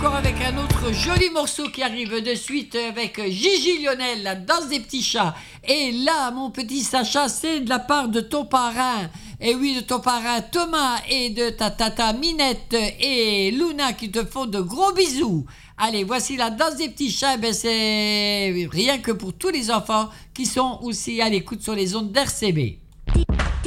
encore avec un autre joli morceau qui arrive de suite avec Gigi Lionel, la danse des petits chats. Et là, mon petit Sacha, c'est de la part de ton parrain. Et oui, de ton parrain Thomas et de ta tata Minette et Luna qui te font de gros bisous. Allez, voici la danse des petits chats. Ben, c'est rien que pour tous les enfants qui sont aussi à l'écoute sur les ondes d'RCB.